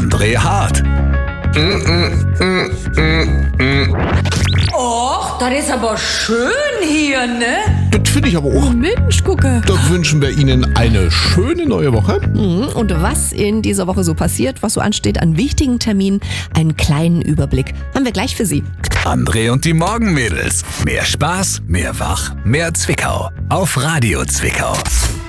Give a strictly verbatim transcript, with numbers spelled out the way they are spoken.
André Hart. Och, das ist aber schön hier, ne? Das finde ich aber auch. Mensch, gucke. Da wünschen wir Ihnen eine schöne neue Woche. Mhm. Und was in dieser Woche so passiert, was so ansteht an wichtigen Terminen, einen kleinen Überblick haben wir gleich für Sie. André und die Morgenmädels. Mehr Spaß, mehr Wach, mehr Zwickau. Auf Radio Zwickau.